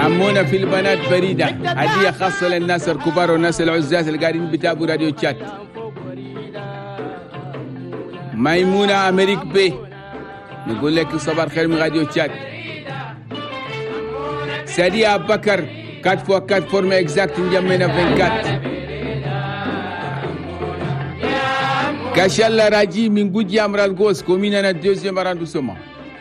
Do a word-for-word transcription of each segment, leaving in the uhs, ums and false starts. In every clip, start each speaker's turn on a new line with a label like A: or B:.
A: عمونا في البنات فريدة، هدية خاصة للناس الكبار والناس العزاز اللي قاعدين بيتابعوا راديو تشات. ميمونة أمريك بي نقول لك صباح الخير من راديو تشات. سادي أبو بكر quatre fois quatre forme exacte N'Djamena vingt-quatre. Kachala Raji Mingoudi Amral Gos, commune à deuxième arrondissement.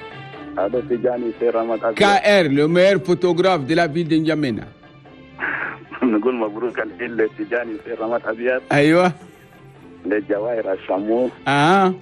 A: K R, le meilleur photographe de la ville de N'Djamena.
B: نقول مبروك العيد لتجاني في رمات أبيض.
A: أيوة.
B: لجواهر الشمو.
A: آه.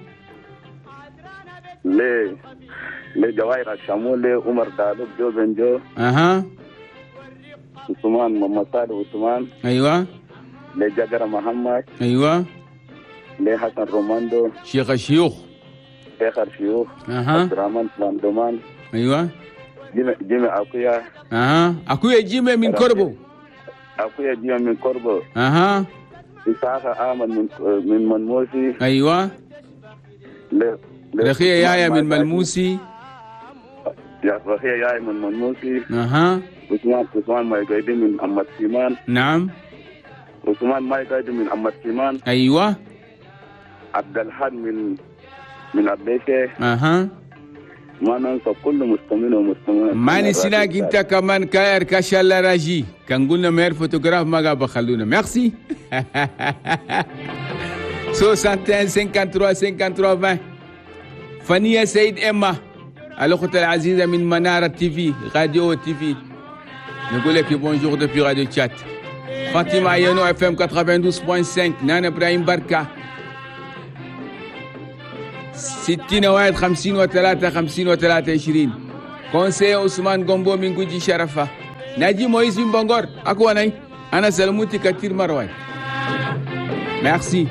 B: ل لجواهر الشمو لعمر دالوك جو بنجو.
A: أها.
B: عثمان محمد صالح عثمان.
A: أيوة.
B: لجاجر محمد.
A: أيوة.
B: لحسن روماندو.
A: شيخ الشيوخ.
B: شيخ الشيوخ.
A: أها.
B: عبد الرحمن سلاندومان.
A: أيوة.
B: جيمي جيمي أكويا.
A: أها. أكويا جيمي من كوربو.
B: أكويا جيمي من كوربو.
A: أها.
B: إسحاق أحمد من من منموسي.
A: أيوة.
B: ل
A: رخية يايا من ملموسي.
B: يا رخية يايا من منموسي.
A: أها.
B: عثمان عثمان ما يقايدين من أحمد سيمان.
A: نعم.
B: عثمان ما يقايدين من أحمد سيمان.
A: أيوة.
B: عبد الحد من من أبيكة.
A: أها.
B: ما ننسى كل مستمعين ومستمعات.
A: ما نسيناك أنت كمان كاير كاشالا راجي كان قلنا مير فوتوغراف ما قابل خلونا ميرسي. soixante et un cinquante-trois cinquante-trois vingt. فنية سيد إما الأخت العزيزة من منارة تي في راديو تي في نقول لك بونجور depuis راديو تشات. فاطمة عيانو اف ام quatre-vingt-douze point cinq. نانا إبراهيم بركة ستين واحد خمسين وثلاثة خمسين وثلاثة عشرين. كونسي عثمان قنبو من قجي شرفة. ناجي مويز من بنغور أكو أنا أنا سلموتي كتير مروان. ميرسي.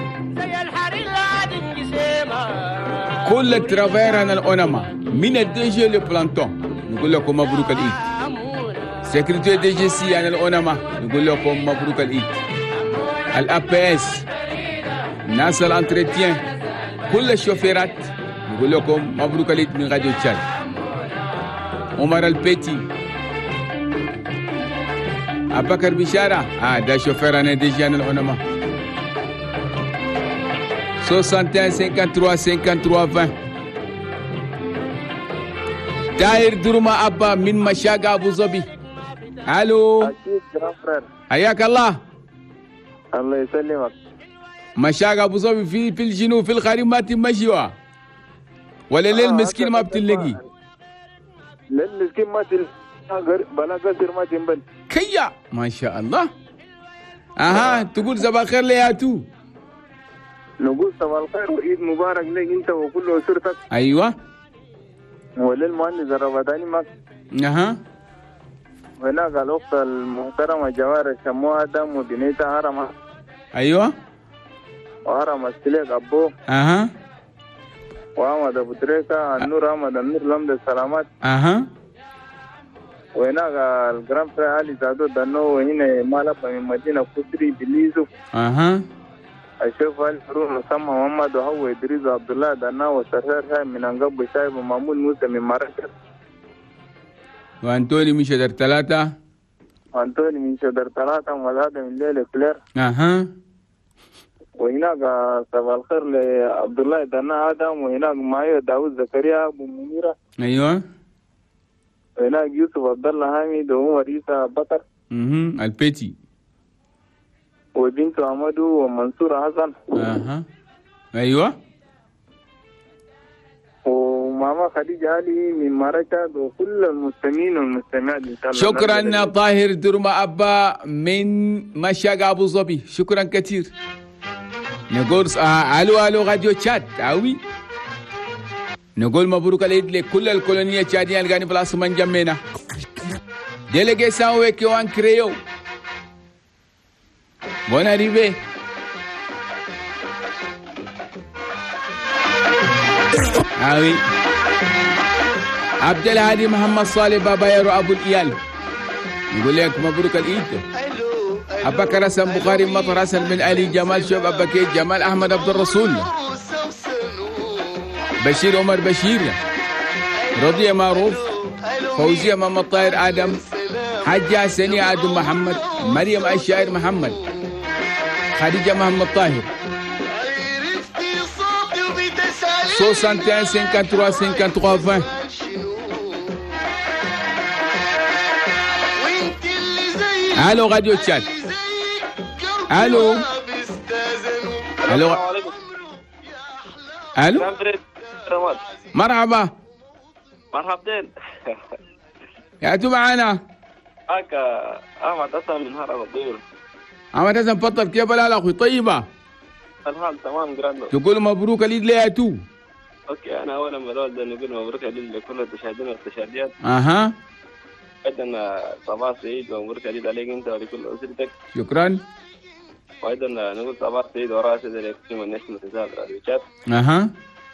A: كل الترافير أنا الأونما من الدجي لبلانتون نقول لكم مبروك الإيد. سكرتير دي جي سي أنا الأونما نقول لكم مبروك الإيد. الأ بي إس ناس الانتريتيان كل الشوفيرات نقول لكم مبروك العيد من راديو تشاد. عمر البيتي أبو بكر بشارة آه ده شوفير أنا ديجي أنا العلماء. soixante et un cinquante-trois cinquante-trois vingt. تاير درما أبا من مشاقة أبو ظبي. ألو حياك الله.
B: الله يسلمك.
A: مشاقة أبو ظبي في في الجنوب في الخارج ما تمشيوا ولا ليل مسكين ما بتلاقي.
B: ليل مسكين ما تل بلا قصر ما تنبل.
A: كيا ما شاء الله. أها تقول صباح الخير لياتو.
B: نقول صباح الخير وعيد مبارك لك أنت وكل أسرتك.
A: أيوة.
B: وللمهندس الرباطاني معك.
A: أها.
B: هناك الأخت المحترمة جواهر الشمو آدم وبنيتها هرمة.
A: أيوة.
B: وهرم السليك أبو.
A: أها.
B: وأحمد أبو تريكة النور أحمد النور لمد السلامات.
A: أها.
B: وهناك الجرام فري علي زادو دانو وهنا مالبا من مدينة كسري بليزو.
A: أها.
B: الشيخ علي فاروق مسمى محمد وهو إدريس عبد الله دانا وسرسار شاي من أنقب شايب ومامون موسى من مراكز.
A: وأنتوني من شدر ثلاثة.
B: وأنتوني من شدر ثلاثة وهذا من ليلة كلير.
A: أها.
B: وهناك صباح الخير لعبد الله دانا آدم وهناك معي داود زكريا أبو منيرة.
A: أيوة.
B: وهناك يوسف عبد الله حامد وعمر عيسى بكر.
A: اها البيتي.
B: وبنت عمدو ومنصور حسن.
A: اها ايوه.
B: وماما خديجة علي من مركز وكل المستمعين والمستمعات ان شاء الله.
A: شكرا طاهر درما ابا من مشاق ابو ظبي، شكرا كثير. نقول آه الو الو راديو تشات اوي. نقول مبروك العيد لكل الكولونية التشادية اللي قاعدين في العاصمة جنبنا. ديليغيسيون ويكي وان كريو. Bonne arrivée. Ah oui. عبد الهادي محمد صالح بابا يرو ابو الايال يقول لك مبروك العيد. ابا بكر حسن بخاري مطر حسن بن علي جمال شوف ابا كيت جمال احمد عبد الرسول بشير عمر بشير رضية معروف فوزية محمد طاهر ادم حجة سني آدم محمد، مريم الشاعر محمد، خديجة محمد طاهر. soixante et un cinquante-trois cinquante-trois vingt. Allô Radio Tchad. Allô. Allô. Allô. مرحبا.
C: مرحبتين.
A: يا تو معانا.
C: هاك احمد حسن من هرم الضيور.
A: احمد حسن فضل، كيف الحال اخوي؟ طيبه؟
C: الحال تمام جراندو.
A: تقول مبروك العيد ليه يا تو؟
C: اوكي انا اولا بدأ نقول مبروك العيد لكل المشاهدين والمشاهدات.
A: اها.
C: ايضا صباح سعيد ومبروك العيد عليك انت ولكل اسرتك.
A: شكرا.
C: وايضا نقول صباح سعيد وراسي لكل من يسمع رسالة راديو تشاد.
A: اها.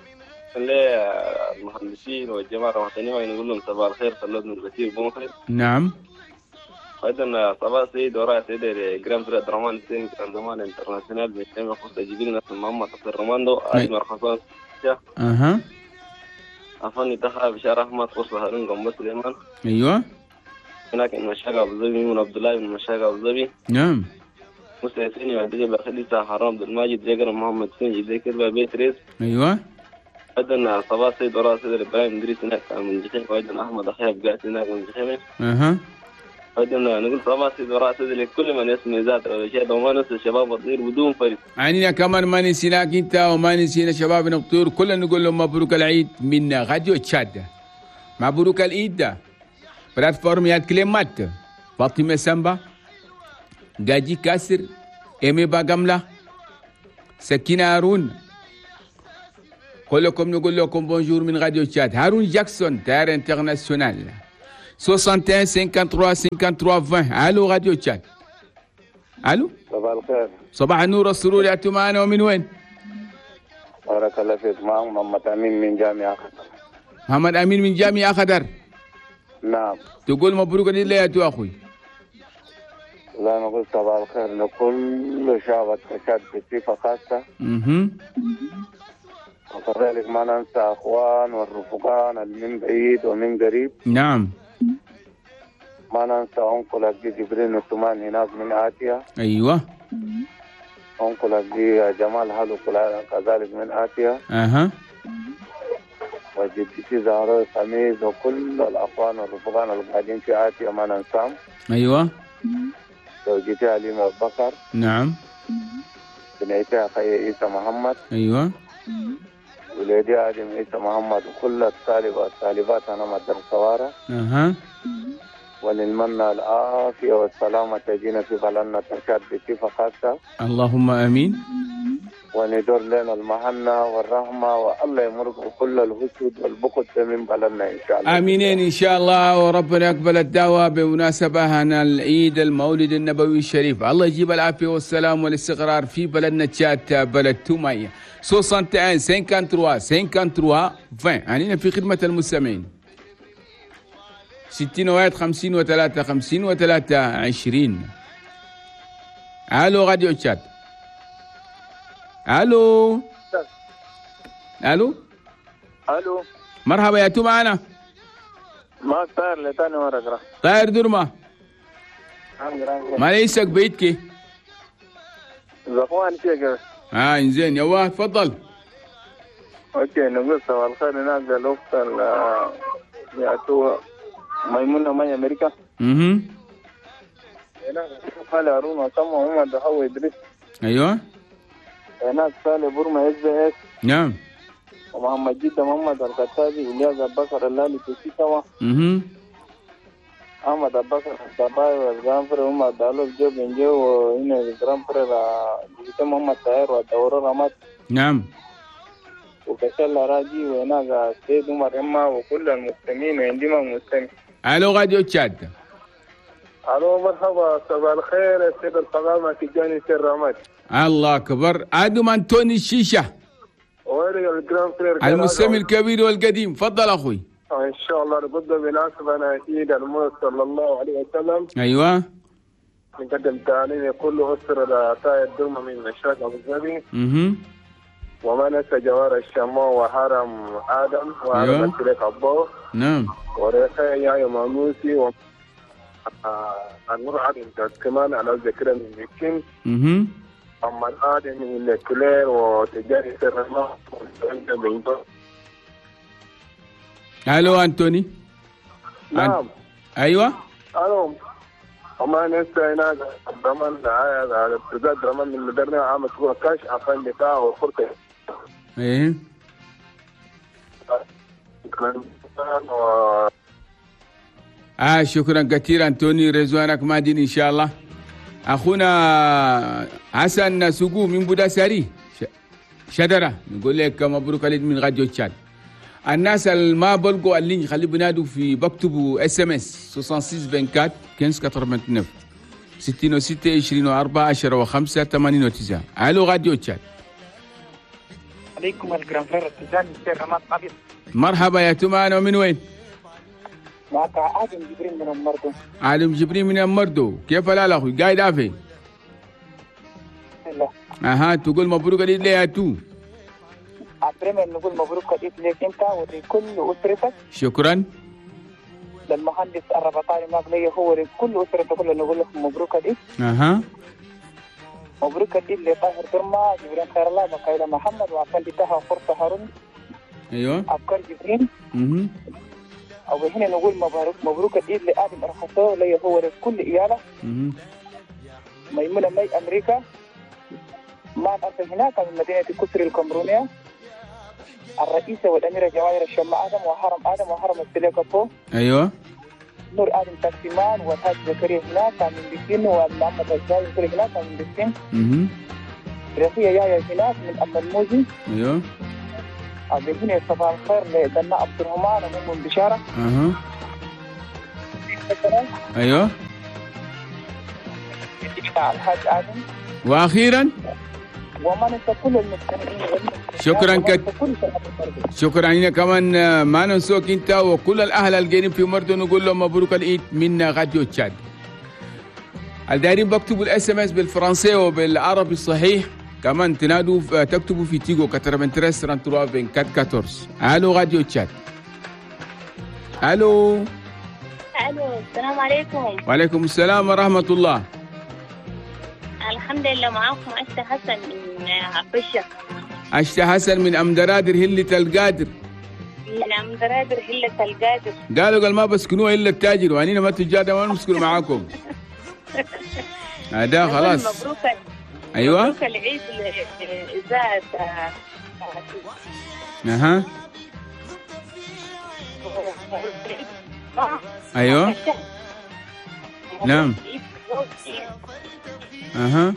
C: المهندسين والجماعة الوطنية نقول لهم صباح الخير، خلود من البشير بومخير.
A: نعم.
C: أيضا صباح سعيد وراء سيد جرام فريد رمان السين جرام زمان انترناسيونال بجميع خصوص جبين ناس محمد عبد الرماندو آدم مرخصان.
A: اها.
C: أفني تخا بشار أحمد قصة هارون قنبة سليمان.
A: ايوه.
C: هناك المشاقة أبو ظبي من عبد الله من المشاقة أبو ظبي.
A: نعم.
C: مستعسيني وعدجة بخليسة حرام عبد الماجد جاكر محمد سين جدي كربة بيت ريس.
A: ايوه.
C: أيضا صباح سعيد وراء سيد إبراهيم إدريس هناك من جخيم. وأيضا أحمد أخياب قاعد هناك من جخيم.
A: اها.
C: أيضا نقول صباح سعيد وراء سيد لكل من يسمي ذات الرشاد وما ننسى الشباب الصغير بدون فريق.
A: عنينا كمان ما نسيناك انت وما نسينا شبابنا الطيور، كلنا نقول لهم مبروك العيد من راديو تشاد. مبروك العيد ده. بلاتفورم يا كلمات فاطمة سامبا، جاجي كاسر، إيمي باغاملا، سكينة هارون. كلكم نقول لكم بونجور من راديو تشاد. هارون جاكسون تيار انترناسيونال. soixante et un cinquante-trois cinquante-trois vingt. الو راديو تشاد. الو.
B: صباح الخير.
A: صباح النور السرور. يا انتم معنا ومن وين؟
B: بارك الله فيك. معهم محمد امين من جامعه خدر.
A: محمد امين من جامعه خدر.
B: نعم.
A: تقول مبروك لله يا تو اخوي.
B: لا نقول صباح الخير لكل شعب التشاد بصفه خاصه.
A: اها.
B: وكذلك ما ننسى اخوان والرفقان من بعيد ومن قريب.
A: نعم.
B: ما ننسى أنقل أبي جبريل الثمان هناك من آتيا.
A: أيوة.
B: أنقل أبي جمال هالو كذلك من آتيا.
A: أها.
B: وجدتي زهراء خميس وكل الأخوان والرفقان القاعدين في آتيا ما ننساهم.
A: أيوة.
B: زوجتي عليمة بكر.
A: نعم.
B: بنيتي أخي عيسى محمد.
A: أيوة.
B: ولدي آدم عيسى محمد وكل الطالبات والطالبات أنا مدر صوارة.
A: أها.
B: وللمنى العافية والسلامة تجينا في بلدنا تشاد بصفة خاصة.
A: اللهم آمين.
B: وندور لنا المحنة والرحمة والله يمرق كل الهسود والبخل من بلدنا إن شاء الله.
A: آمينين إن شاء الله، وربنا يقبل الدعوة بمناسبة هنا العيد المولد النبوي الشريف. الله يجيب العافية والسلام والاستقرار في بلدنا تشاد بلد تومية. soixante et un cinquante-trois cinquante-trois vingt. أنا في خدمة المستمعين. ستين واحد خمسين وثلاثة خمسين وثلاثة عشرين. الو راديو تشاد. الو. الو.
B: الو.
A: مرحبا يا تو معنا.
B: ما طاير لتاني ورقة.
A: طاير درما. ما ليسك بيتك.
B: زخوان كيف؟
A: اه انزين يوه تفضل.
B: اوكي نقول صباح الخير هناك الوقت يا تو ميمونة مي أمريكا.
A: اها.
B: هناك خالي هارون وسمى محمد هو إدريس.
A: أيوة.
B: هناك صالح بورما إس بي إس.
A: نعم.
B: ومحمد جدة محمد الخطابي إلياس أبو بكر اللالي في سوا.
A: اها.
B: أحمد أبو بكر الصباي والجرام فري محمد دالوف جو بنجو وهنا الجرام فري جيت محمد طاهر والدورة رمات.
A: نعم.
B: وكسل راجي وهناك سيد عمر إما وكل المستمعين وعندما مستمع.
A: الو راديو تشاد.
B: الو مرحبا صباح الخير يا سيد الفخامة تجاني سير رحمت.
A: الله اكبر. ادم انتوني الشيشه المستمع الكبير والقديم. تفضل اخوي.
B: ان شاء الله نبدا بمناسبه عيد المولد صلى الله عليه وسلم.
A: ايوه.
B: نقدم تهاني لكل اسره تاي الدرمه من مشاق ابو ظبي.
A: اها.
B: وما ننسى جوار الشمو وحرم ادم وحرم الشريك ابو.
A: نعم.
B: وريخي يا ماموسي و النور عاد كمان على ذكر المسكين
A: اها
B: أما الآن من كلير وتجاري سرنا
A: الو انتوني.
B: نعم
A: ايوه
B: الو أما نسا هنا درمان هذا تزاد درمان من مدرنا عام تقول كاش عفان بتاعه وفرقة
A: ايه آه شكرا كثيرا أنتوني، رزوانك مادين إن شاء الله. أخونا حسن سوقو من بوداساري شدرة نقول لك مبروك عليك من راديو تشاد. الناس اللي ما بلقوا اللينك خلي بنادوا في بكتبوا اس ام اس ستة وستين أربعة وأربعين خمسة وثمانين ستين وستة عشرين وأربعة عشرة وخمسة ثمانين وتسعة. الو راديو تشاد.
D: عليكم الجرام فرير تجان سير رمات أبيض.
A: مرحبا يا تمان، ومن وين؟
D: معك آدم جبريل من المردو.
A: آدم جبريل من المردو، كيف الحال أخوي؟ قاعد عافي؟
D: الله.
A: أها تقول مبروك عليك ليه يا تو؟
D: أبرم نقول مبروك عليك ليك أنت ولكل أسرتك.
A: شكرا.
D: للمهندس الربطاني ماغلية هو لكل أسرته كلها نقول لكم مبروك عليك.
A: أها.
D: مبروك عليك لطاهر درما، جبريل خير الله، مكايلة محمد، وعفان تها فرصة هارون.
A: أيوه.
D: أبكر جبريل.
A: اها.
D: أو هنا نقول مبروك مبروك عليك لآدم أرخصه ليه هو لكل إيالة.
A: اها.
D: ميمونة مي أمريكا. ما أنت هناك من مدينة كسر الكامرونية. الرئيسة والأميرة جواهر الشمع آدم وحرم آدم وحرم السليكابو.
A: أيوه.
D: نور آدم تاكسيمان والحاج زكريا هناك من بسين والمحمد الجاي كل هناك من بسين.
A: اها.
D: رفيع يايا هناك من أم الموزي.
A: أيوه.
D: أبي هنا صباح الخير لدنا عبد الرحمن ومن بشارة.
A: أها. أيوه.
D: الحاج آدم.
A: وأخيرا
D: وما ننسى كل المستمعين.
A: شكرا كت... شكرا لنا كمان، ما ننسوك انت وكل الاهل القاعدين في مردو نقول لهم مبروك العيد من راديو تشاد. الدايرين بكتبوا الاس ام اس بالفرنسي وبالعربي الصحيح، كمان تنادوا تكتبوا في تيجو ثمانية وثلاثين ثلاثة وعشرين أربعة عشر أربعة. الو راديو تشاد. الو.
E: الو السلام عليكم.
A: وعليكم السلام ورحمه الله.
E: الحمد لله، معاكم أشتا حسن من عفشة.
A: أشتا حسن من أم درادر هلة القادر.
E: من أم درادر هلة القادر.
A: قالوا قال ما بسكنوها إلا التاجر، وأنينا ما تجار ما نسكنوا معاكم. هذا خلاص.
E: مبروك.
A: أيوة.
E: مبروك العيد ذات.
A: أها. أيوة. نعم. أها.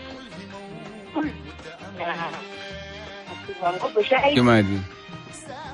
A: كما دي